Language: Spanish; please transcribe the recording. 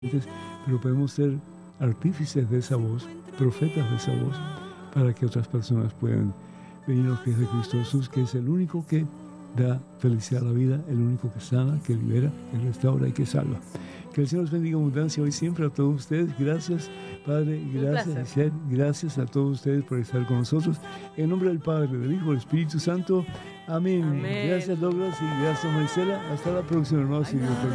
pero podemos ser artífices de esa voz, profetas de esa voz, para que otras personas puedan venir a los pies de Cristo Jesús, que es el único que da felicidad a la vida, el único que sana, que libera, que restaura y que salva. Que el Señor los bendiga en abundancia hoy y siempre a todos ustedes. Gracias, Padre, gracias, Giselle, gracias a todos ustedes por estar con nosotros. En nombre del Padre, del Hijo, del Espíritu Santo. Amén. Amén. Gracias, Douglas, y gracias, Marisela. Hasta la próxima, hermanos.